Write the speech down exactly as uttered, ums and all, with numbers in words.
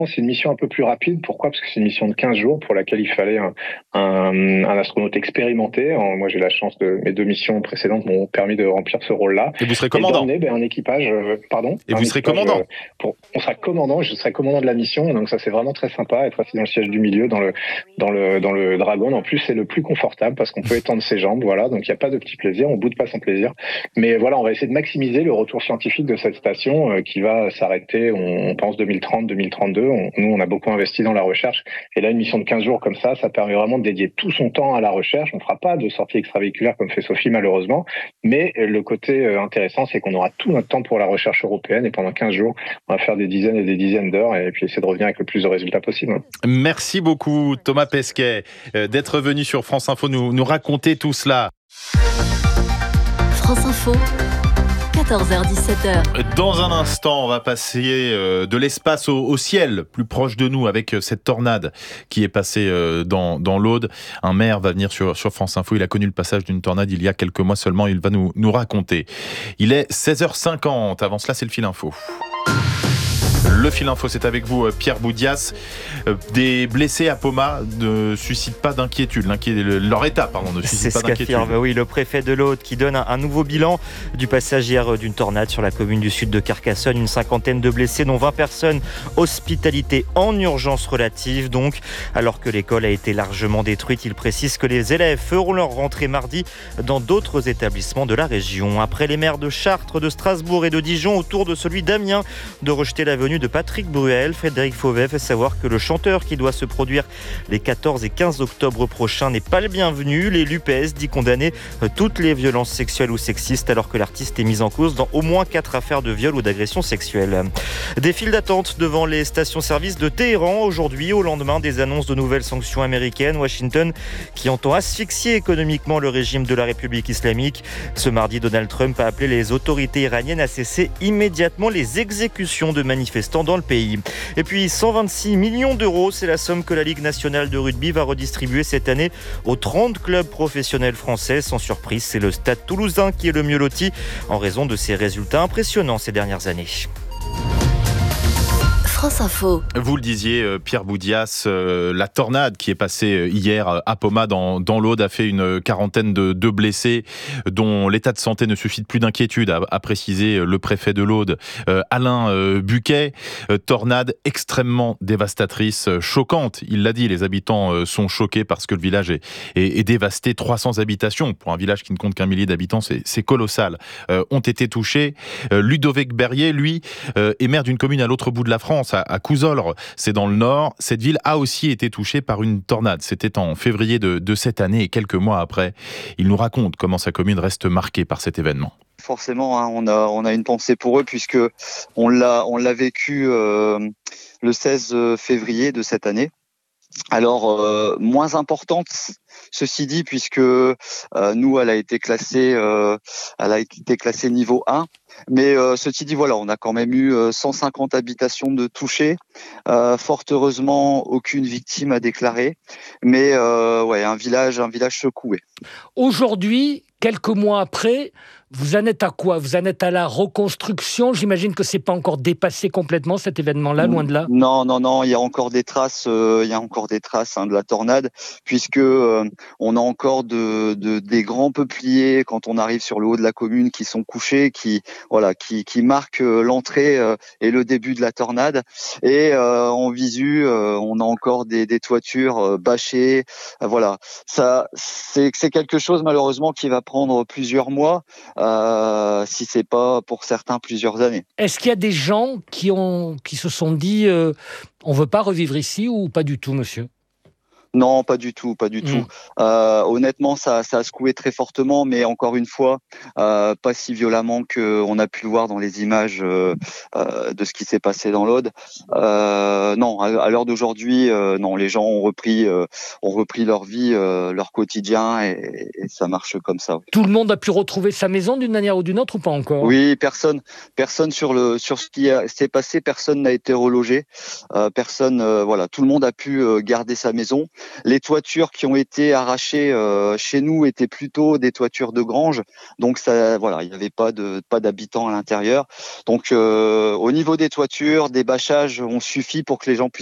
c'est une mission un peu plus rapide. Pourquoi ? Parce que c'est une mission de quinze jours pour laquelle il fallait un, un, un astronaute expérimenté. Moi, j'ai la chance de mes deux missions précédentes m'ont permis de remplir ce rôle-là. Et vous serez commandant. Et ben, un équipage, euh, pardon. Et vous serez commandant. Euh, pour, on sera commandant. Je serai commandant de la mission. Donc ça, c'est vraiment très sympa, être assis dans le siège du milieu, dans le dans le dans le Dragon. En plus, c'est le plus confortable parce qu'on peut étendre ses jambes. Voilà. Donc il n'y a pas de petit plaisir. On boude pas son plaisir. Mais voilà, on va essayer de maximiser le retour scientifique de cette station euh, qui va s'arrêter. On, on pense deux mille trente, deux mille trente-deux. On, nous, on a beaucoup investi dans la recherche. Et là, une mission de quinze jours comme ça, ça permet vraiment de dédier tout son temps à la recherche. On ne fera pas de sortie extravéhiculaire comme fait Sophie, malheureusement. Mais le côté intéressant, c'est qu'on aura tout notre temps pour la recherche européenne. Et pendant quinze jours, on va faire des dizaines et des dizaines d'heures et puis essayer de revenir avec le plus de résultats possible. Merci beaucoup, Thomas Pesquet, d'être venu sur France Info nous, nous raconter tout cela. France Info. quatorze heures dix-sept heures. Dans un instant, on va passer de l'espace au, au ciel, plus proche de nous, avec cette tornade qui est passée dans, dans l'Aude. Un maire va venir sur, sur France Info. Il a connu le passage d'une tornade il y a quelques mois seulement. Il va nous, nous raconter. Il est seize heures cinquante. Avant cela, c'est le fil info. Le fil info, c'est avec vous, Pierre Boudias. Des blessés à Poma ne suscitent pas d'inquiétude. Leur état, pardon, ne suscite c'est pas d'inquiétude. C'est ce qu'affirme, oui, le préfet de l'Aude qui donne un, un nouveau bilan du passage hier d'une tornade sur la commune du sud de Carcassonne. Une cinquantaine de blessés, dont vingt personnes hospitalisées en urgence relative. Donc, alors que l'école a été largement détruite, il précise que les élèves feront leur rentrée mardi dans d'autres établissements de la région. Après les maires de Chartres, de Strasbourg et de Dijon, autour de celui d'Amiens de rejeter la venue de Patrick Bruel, Frédéric Fauvet fait savoir que le chanteur qui doit se produire les quatorze et quinze octobre prochains n'est pas le bienvenu. L'élu P S dit condamner toutes les violences sexuelles ou sexistes alors que l'artiste est mis en cause dans au moins quatre affaires de viol ou d'agression sexuelle. Des files d'attente devant les stations-service de Téhéran aujourd'hui au lendemain des annonces de nouvelles sanctions américaines. Washington qui entend asphyxier économiquement le régime de la République islamique. Ce mardi, Donald Trump a appelé les autorités iraniennes à cesser immédiatement les exécutions de manifestants dans le pays. Et puis cent vingt-six millions d'euros, c'est la somme que la Ligue nationale de rugby va redistribuer cette année aux trente clubs professionnels français. Sans surprise, c'est le Stade Toulousain qui est le mieux loti en raison de ses résultats impressionnants ces dernières années. France Info. Vous le disiez, Pierre Boudias, euh, la tornade qui est passée hier à Poma dans, dans l'Aude a fait une quarantaine de, de blessés dont l'état de santé ne suscite plus d'inquiétude, a, a précisé le préfet de l'Aude, euh, Alain euh, Buquet. Euh, tornade extrêmement dévastatrice, euh, choquante, il l'a dit, les habitants euh, sont choqués parce que le village est, est, est dévasté. trois cents habitations, pour un village qui ne compte qu'un millier d'habitants, c'est, c'est colossal, euh, ont été touchées. Euh, Ludovic Berrier, lui, euh, est maire d'une commune à l'autre bout de la France, à Cousolre, c'est dans le nord. Cette ville a aussi été touchée par une tornade. C'était en février de, de cette année et quelques mois après. Il nous raconte comment sa commune reste marquée par cet événement. Forcément, hein, on a on a une pensée pour eux puisque on l'a on l'a vécu euh, le seize février de cette année. Alors euh, moins importante, ceci dit, puisque euh, nous, elle a été classée, euh, elle a été classée niveau un. Mais euh, ceci dit, voilà, on a quand même eu euh, cent cinquante habitations de touchées. Euh, fort heureusement, aucune victime à déclarer. Mais euh, ouais, un village, un village secoué. Aujourd'hui, quelques mois après, vous en êtes à quoi ? Vous en êtes à la reconstruction ? J'imagine que c'est pas encore dépassé complètement cet événement-là, loin de là. Non, non, non, il y a encore des traces, euh, il y a encore des traces hein, de la tornade, puisque euh, on a encore de, de des grands peupliers quand on arrive sur le haut de la commune qui sont couchés, qui voilà, qui qui marquent euh, l'entrée euh, et le début de la tornade. Et euh, en visu, euh, on a encore des, des toitures euh, bâchées. Euh, voilà, ça, c'est c'est quelque chose malheureusement qui va prendre plusieurs mois. Euh, si c'est pas pour certains plusieurs années. Est-ce qu'il y a des gens qui ont qui se sont dit euh, on veut pas revivre ici ou pas du tout, monsieur ? Non, pas du tout, pas du mmh. tout. Euh, honnêtement, ça, ça a secoué très fortement, mais encore une fois, euh, pas si violemment qu'on a pu le voir dans les images euh, euh, de ce qui s'est passé dans l'Aude. Euh, non, à, à l'heure d'aujourd'hui, euh, non, les gens ont repris, euh, ont repris leur vie, euh, leur quotidien, et, et ça marche comme ça. Oui. Tout le monde a pu retrouver sa maison d'une manière ou d'une autre ou pas encore ? Oui, personne, personne sur le sur ce qui a, s'est passé, personne n'a été relogé. Euh, personne, euh, voilà, tout le monde a pu euh, garder sa maison. Les toitures qui ont été arrachées euh, chez nous étaient plutôt des toitures de grange, donc ça, voilà, il n'y avait pas de pas d'habitants à l'intérieur. Donc euh, au niveau des toitures, des bâchages ont suffi pour que les gens puissent